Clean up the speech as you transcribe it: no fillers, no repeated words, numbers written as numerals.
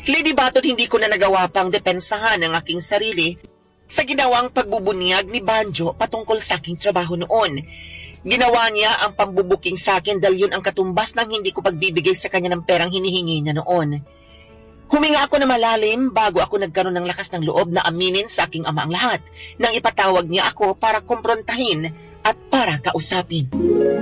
Lady Batot, hindi ko na nagawa pang depensahan ang aking sarili sa ginawang pagbubunyag ni Banjo patungkol sa aking trabaho noon. Ginawa niya ang pambubuking sa akin dahil yun ang katumbas ng hindi ko pagbibigay sa kanya ng perang hinihingi niya noon. Huminga ako na malalim bago ako nagkaroon ng lakas ng loob na aminin sa aking ama ang lahat nang ipatawag niya ako para kumprontahin at para kausapin.